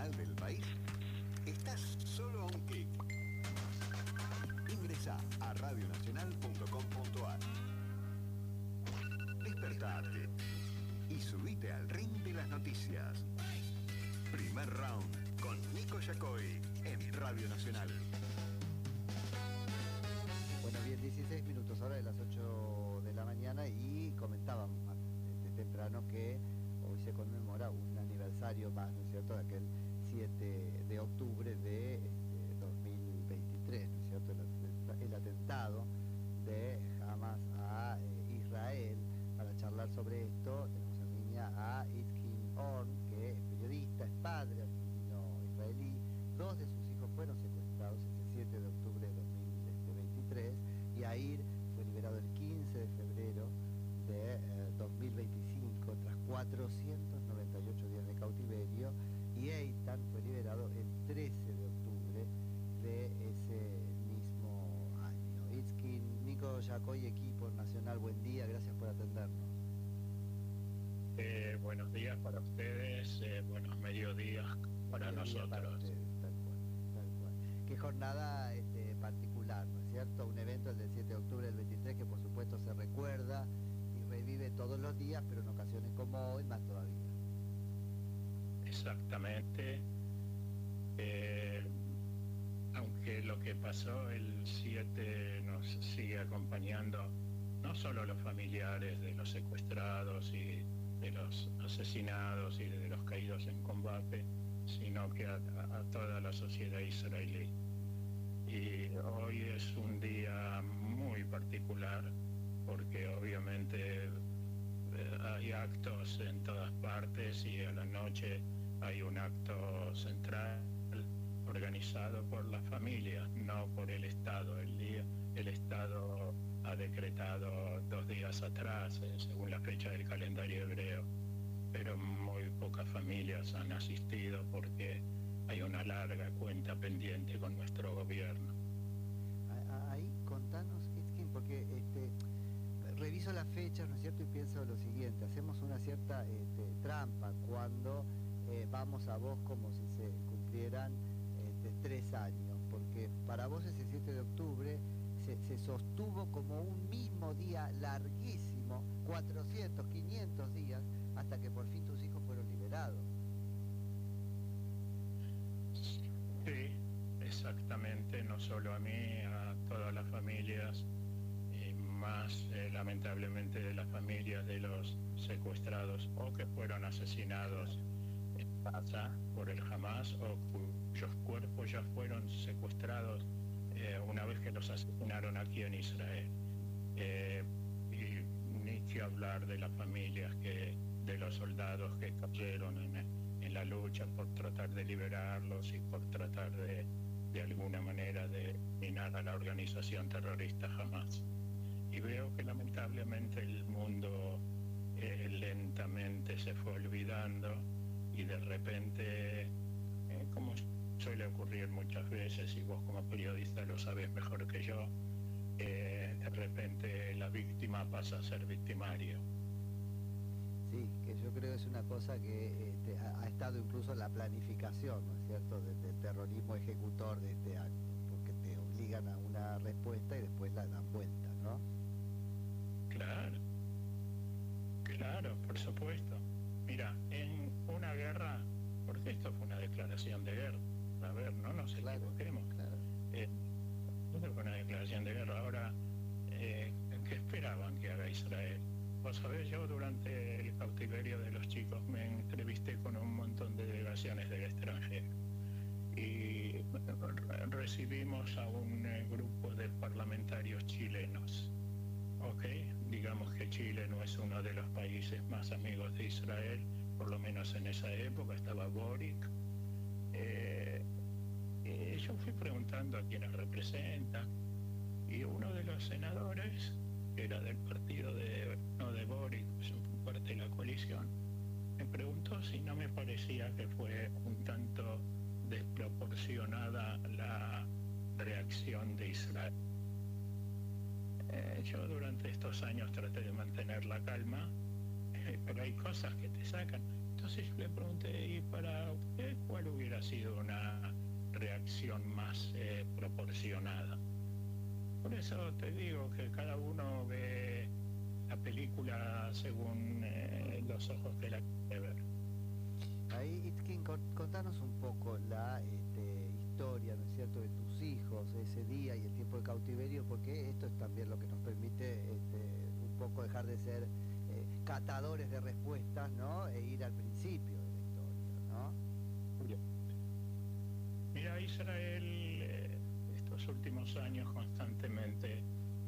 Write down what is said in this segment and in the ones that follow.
nacional del país, estás solo a un clic. Ingresa a radionacional.com.ar. Despertate y subite al ring de las noticias. Primer round con Nico Yacoy en Radio Nacional. Bueno, bien, 16 minutos, ahora de las 8 de la mañana, y comentábamos desde temprano que hoy se conmemora un aniversario más, ¿no es cierto?, de aquel 7 de octubre de 2023, ¿no es cierto?, el atentado de Hamas a Israel. Para charlar sobre esto tenemos en línea a Itzkin Orn, que es periodista, es padre argentino-israelí. Dos de sus hijos fueron secuestrados ese 7 de octubre de 2023 y Yair fue liberado el 15 de febrero de 2025 tras 498 días de cautiverio, y Eitan fue liberado el 13 de octubre de ese mismo año. Itzkin, Nico Yacoy, equipo nacional, buen día, gracias por atendernos. Buenos días para ustedes, buenos mediodías para nosotros. Para ustedes, tal cual. Qué jornada particular, ¿no es cierto? Un evento, el del 7 de octubre del 23, que por supuesto se recuerda y revive todos los días, pero en ocasiones como hoy más todavía. Exactamente. Aunque lo que pasó el 7 nos sigue acompañando, no solo a los familiares de los secuestrados y de los asesinados y de los caídos en combate, sino que a toda la sociedad israelí. Y hoy es un día muy particular porque obviamente hay actos en todas partes, y a la noche hay un acto central organizado por las familias, no por el Estado. El Estado ha decretado 2 días atrás, según la fecha del calendario hebreo, pero muy pocas familias han asistido porque hay una larga cuenta pendiente con nuestro gobierno. Ahí contanos, Itzkin, porque reviso las fechas, ¿no es cierto?, y pienso lo siguiente: hacemos una cierta trampa cuando vamos a vos como si se cumplieran 3 años, porque para vos ese 7 de octubre se sostuvo como un mismo día larguísimo, 400, 500 días, hasta que por fin tus hijos fueron liberados. Sí, exactamente, no solo a mí, a todas las familias, y más lamentablemente de las familias de los secuestrados o que fueron asesinados en Gaza por el Hamas, o cuyos cuerpos ya fueron secuestrados una vez que los asesinaron aquí en Israel. Y ni que hablar de las familias de los soldados que cayeron en la lucha por tratar de liberarlos y por tratar de alguna manera de eliminar a la organización terrorista Hamas. Y veo que lamentablemente el mundo lentamente se fue olvidando, y de repente, como suele ocurrir muchas veces, y vos como periodista lo sabés mejor que yo, de repente la víctima pasa a ser victimario. Sí, que yo creo que es una cosa que ha estado incluso en la planificación, ¿no es cierto?, del terrorismo ejecutor de este acto, porque te obligan a una respuesta y después la dan vuelta, ¿no? Claro, por supuesto. Mira, en una guerra, porque esto fue una declaración de guerra, a ver, no nos equivoquemos. Claro. Esto fue una declaración de guerra. Ahora, ¿qué esperaban que haga Israel? Vos sabés, yo durante el cautiverio de los chicos me entrevisté con un montón de delegaciones del extranjero, y recibimos a un grupo de parlamentarios chilenos. Ok, digamos que Chile no es uno de los países más amigos de Israel, por lo menos en esa época estaba Boric. Yo fui preguntando a quienes representan, y uno de los senadores, que era del partido no de Boric, pues parte de la coalición, me preguntó si no me parecía que fue un tanto desproporcionada la reacción de Israel. Yo durante estos años traté de mantener la calma, pero hay cosas que te sacan. Entonces entonces yo le pregunté, ¿y para usted cuál hubiera sido una reacción más proporcionada? Por eso te digo que cada uno ve la película según los ojos que la quiere ver. Ahí, Itzkin, contanos un poco la historia, ¿no es cierto?, de tus hijos, ese día y el tiempo de cautiverio, porque esto es también lo que nos permite un poco dejar de ser catadores de respuestas, ¿no?, e ir al principio de la historia, ¿no? Mira, Israel estos últimos años constantemente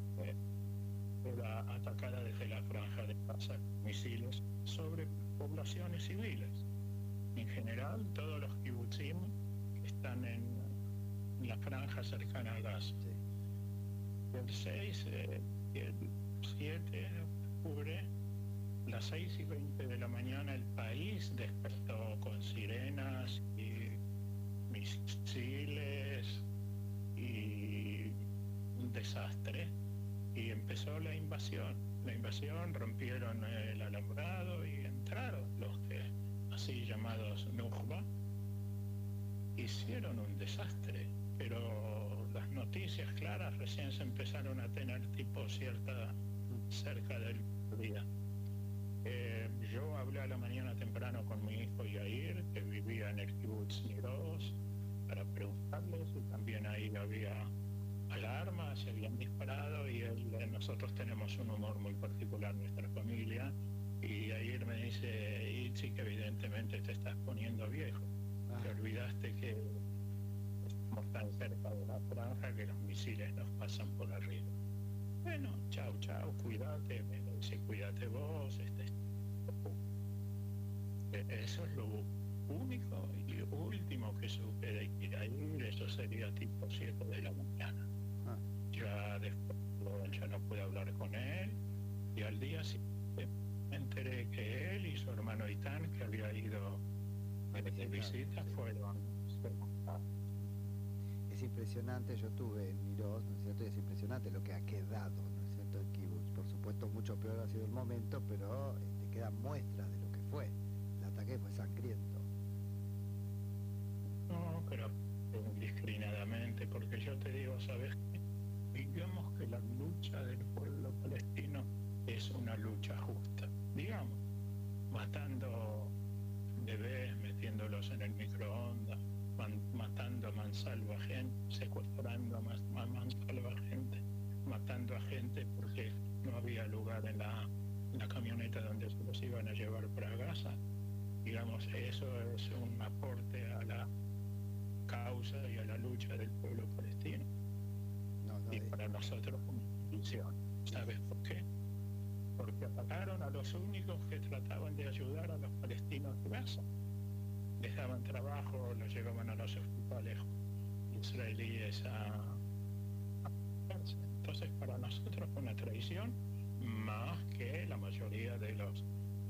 era atacada desde la franja de Gaza con misiles sobre poblaciones civiles. En general, todos los kibutzim que están en la franja cercana a Gaza. Sí. El 6 y el 7 de octubre, a las 6:20 de la mañana, el país despertó con sirenas y misiles y un desastre, y empezó la invasión. La invasión, rompieron el alambrado y entraron los que así llamados Nukba, hicieron un desastre, pero las noticias claras recién se empezaron a tener tipo cerca del día. Yo hablé a la mañana temprano con mi hijo Yair, que vivía en el kibutz Niroz, para preguntarles si también ahí había alarmas, se habían disparado, y nosotros tenemos un humor muy particular en nuestra familia, y Yair me dice, Itzi, que evidentemente te estás poniendo viejo, te olvidaste que estamos tan cerca de la franja que los misiles nos pasan por arriba. Bueno, chau, cuídate, me dice, cuídate vos, eso es lo único y último que supe de Yair. Eso sería tipo 7 de la mañana. Ya después ya no pude hablar con él, y al día siguiente me enteré que él y su hermano Itán, que había ido de visita, fueron. Es impresionante, yo tuve en Niroz, ¿no es cierto?, y es impresionante lo que ha quedado, ¿no es cierto?, el kibutz. Por supuesto, mucho peor ha sido el momento, pero quedan muestras de lo que fue. El ataque fue sangriento. No, pero indiscriminadamente, porque yo te digo, ¿sabes qué? Digamos que la lucha del pueblo palestino es una lucha justa, digamos, matando bebés, metiéndolos en el microondas, matando a mansalva gente, secuestrando a mansalva gente, matando a gente porque no había lugar en la camioneta donde se los iban a llevar para Gaza. Digamos, eso es un aporte a la causa y a la lucha del pueblo palestino. Y para nosotros una ilusión. ¿Sabes por qué? Porque atacaron a los únicos que trataban de ayudar a los palestinos de Gaza. Les daban trabajo, los llevaban a los hospitales israelíes a entonces para nosotros fue una traición, más que la mayoría de los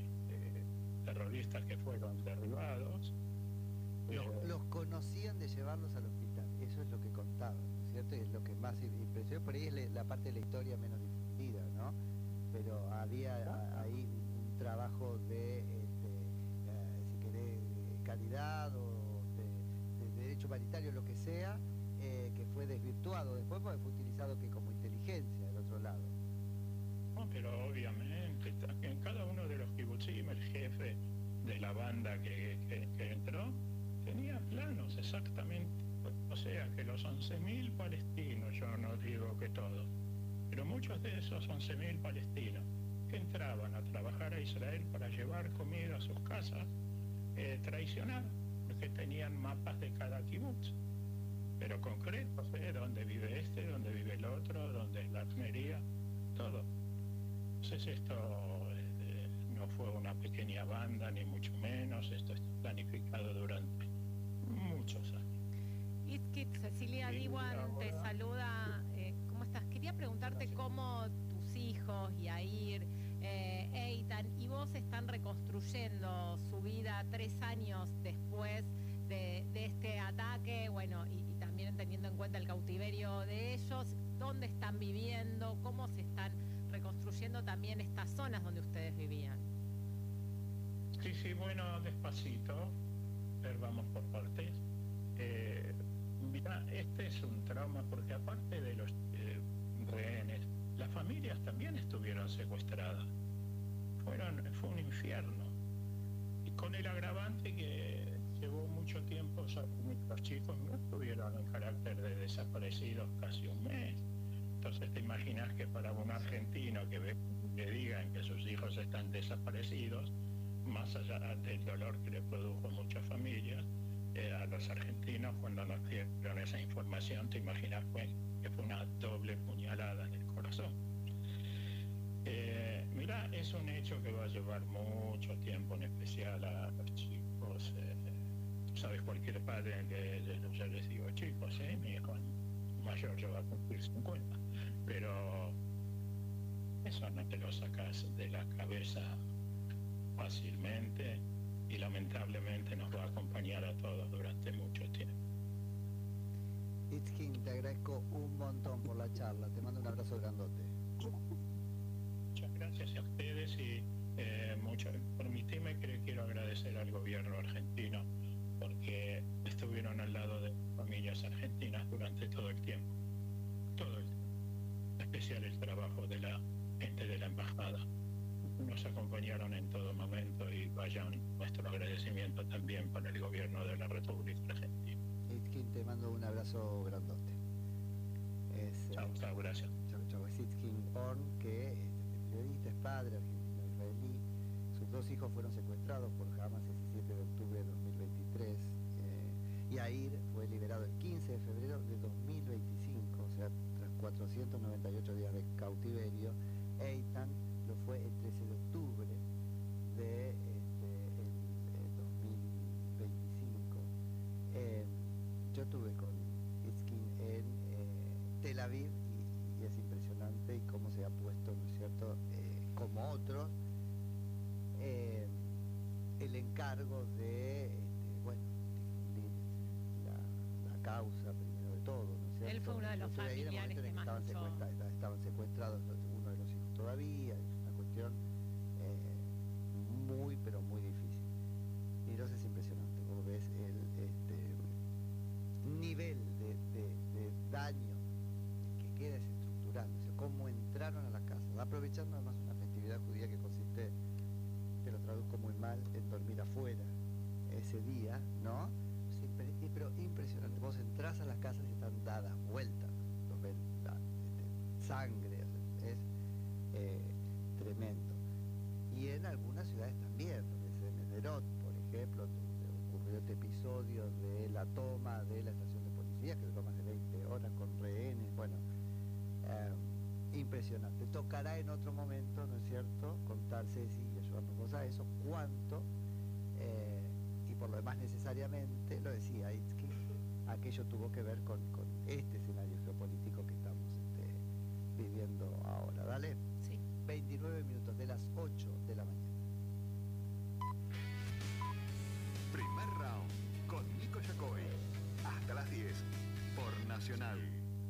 terroristas que fueron derribados. Los conocían de llevarlos al hospital, eso es lo que contaban, ¿no es cierto? Y es lo que más impresionó, por ahí es la parte de la historia menos difundida, ¿no? Pero había ahí un trabajo de, si querés, calidad o de derecho humanitario, lo que sea, que fue desvirtuado después porque fue utilizado que como inteligencia del otro lado. No, pero obviamente, en cada uno de los kibutzim, el jefe de la banda que entró, tenía planos exactamente. O sea, que los 11.000 palestinos, yo no digo que todos, pero muchos de esos 11.000 palestinos que entraban a trabajar a Israel para llevar comida a sus casas, traicionaron, porque tenían mapas de cada kibutz, pero concretos, dónde vive este, dónde vive el otro, dónde es la armería, todo. Entonces esto no fue una pequeña banda, ni mucho menos, esto está planificado durante muchos años. Itzkit, Cecilia Diwan te saluda. ¿Cómo estás? Quería preguntarte cómo tus hijos, Yair, Eitan y vos están reconstruyendo su vida 3 años después de este ataque, bueno, y también teniendo en cuenta el cautiverio de ellos. ¿Dónde están viviendo? ¿Cómo se están reconstruyendo también estas zonas donde ustedes vivían? Sí, bueno, despacito, pero vamos por partes. Mira, este es un trauma porque aparte de los rehenes, las familias también estuvieron secuestradas. Fue un infierno. Y con el agravante que llevó mucho tiempo, o sea, los chicos no estuvieron en carácter de desaparecidos casi un mes. Entonces te imaginas que para un argentino que le digan que sus hijos están desaparecidos, más allá del dolor que le produjo a muchas familias, a los argentinos cuando nos dieron esa información, te imaginas que fue una doble puñalada en el corazón. Mira, es un hecho que va a llevar mucho tiempo, en especial a los chicos. Sabes, cualquier padre que ya les digo, chicos, mi hijo mayor ya va a cumplir 50, pero eso no te lo sacas de la cabeza fácilmente y lamentablemente nos va a acompañar a todos durante mucho tiempo. Itzkin, te agradezco un montón por la charla, te mando un abrazo grandote. Muchas gracias a ustedes y permitime que quiero agradecer al gobierno argentino porque estuvieron al lado de familias argentinas durante todo el tiempo, en especial el trabajo de la gente de la embajada. Nos acompañaron en todo momento y vayan nuestro agradecimiento también para el gobierno de la República Argentina. Itzkin, te mando un abrazo grandote. Chao, gracias. Chau. Es Itzkin Horn, que es periodista, es padre argentino-israelí. Sus dos hijos fueron secuestrados por Hamas el 17 de octubre de 2023. Yair fue liberado el 15 de febrero de 2025, o sea, tras 498 días de cautiverio. Eitan lo fue el 13 de octubre de 2025. Yo estuve con Itzkin en Tel Aviv y es impresionante y cómo se ha puesto, ¿no es cierto?, como otros, el encargo de difundir la causa primero de todo, ¿no es cierto? Él fue uno de los familiares que más luchó. Estaban secuestrados uno de los hijos todavía, es una cuestión muy, pero muy difícil. Y entonces es impresionante, vos ves el nivel de daño que queda desestructurándose, cómo entraron a la casa, aprovechando además una festividad judía que consiste, te lo traduzco muy mal, en dormir afuera ese día, ¿no? Pero impresionante, vos entrás a las casas y están dadas vueltas, los ven, sangre, es tremendo. Y en algunas ciudades también, en Sderot, por ejemplo, ocurrió este episodio de la toma de la estación de policía, que duró más de 20 horas con rehenes, bueno, impresionante. Tocará en otro momento, ¿no es cierto?, contar, Ceci, y ayudarnos vos a eso, cuánto, y por lo demás necesariamente, lo decía Itzkin, aquello tuvo que ver con este escenario geopolítico que estamos viviendo ahora. Dale, Sí. 29 minutos de las 8 de la mañana. Primer round con Nico Yacoy. Hasta las 10 por Nacional.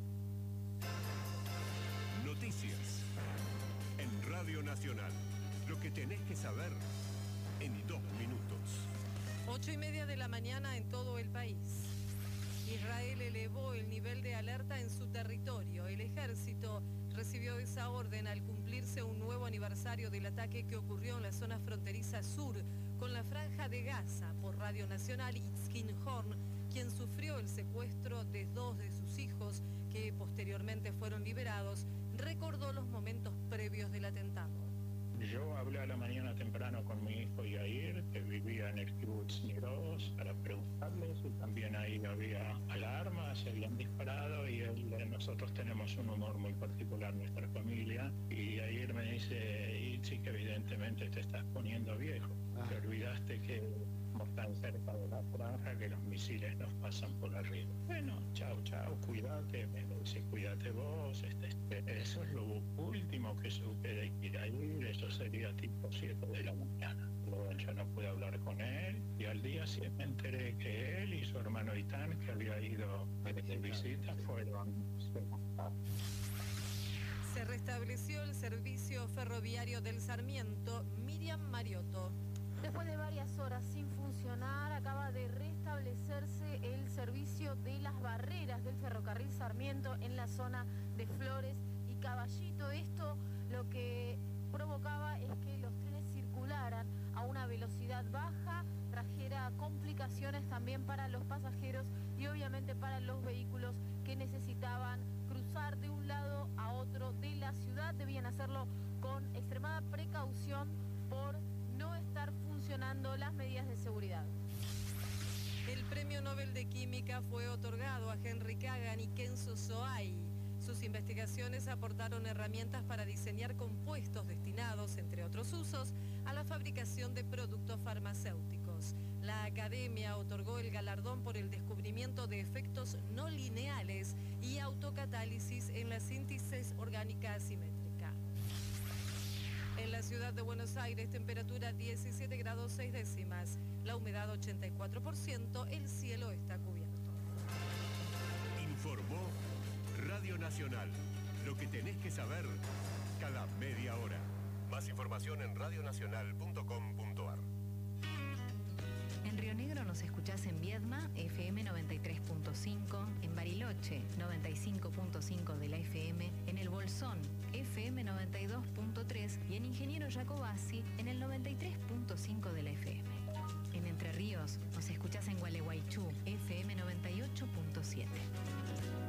Noticias en Radio Nacional. Lo que tenés que saber en 2 minutos. 8:30 de la mañana en todo el país. Israel elevó el nivel de alerta en su territorio. El ejército recibió esa orden al cumplirse un nuevo aniversario del ataque que ocurrió en la zona fronteriza sur con la Franja de Gaza. Por Radio Nacional, Itzkin Horn, quien sufrió el secuestro de 2 de sus hijos, que posteriormente fueron liberados, recordó los momentos previos del atentado. Yo hablé a la mañana temprano con mi hijo Yair, que vivía en el kibbutz Niroz, para preguntarles si también ahí había alarmas, se habían disparado, y nosotros tenemos un humor muy particular en nuestra familia, y Yair me dice, Itzi, que evidentemente te estás poniendo viejo, te olvidaste que estamos tan cerca de la franja que los misiles nos pasan por arriba. Bueno, chao, cuídate, me dice, cuídate vos, eso es lo último que supe de Yair, eso sería tipo 7 de la mañana. Luego ya no pude hablar con él, y al día siguiente me enteré que él y su hermano Itán, que había ido de visita, fueron. Se restableció el servicio ferroviario del Sarmiento. Miriam Mariotto. Después de varias horas sin funcionar, acaba de restablecerse el servicio de las barreras del ferrocarril Sarmiento en la zona de Flores y Caballito. Esto lo que provocaba es que los trenes circularan a una velocidad baja, trajera complicaciones también para los pasajeros y obviamente para los vehículos que necesitaban cruzar de un lado a otro de la ciudad. Debían hacerlo con extremada precaución por no estar funcionando las medidas de seguridad. El Premio Nobel de Química fue otorgado a Henry Kagan y Kenzo Soai. Sus investigaciones aportaron herramientas para diseñar compuestos destinados, entre otros usos, a la fabricación de productos farmacéuticos. La Academia otorgó el galardón por el descubrimiento de efectos no lineales y autocatálisis en la síntesis orgánica asimétrica. En la ciudad de Buenos Aires, temperatura 17 grados 6 décimas, la humedad 84%, el cielo está cubierto. Informó Radio Nacional. Lo que tenés que saber cada media hora. Más información en radionacional.com.ar. En Río Negro nos escuchás en Viedma, FM 93.5, en Bariloche, 95.5 de la FM, en El Bolsón, FM 92.3 y en Ingeniero Jacobasi, en el 93.5 de la FM. En Entre Ríos nos escuchás en Gualeguaychú, FM 98.7.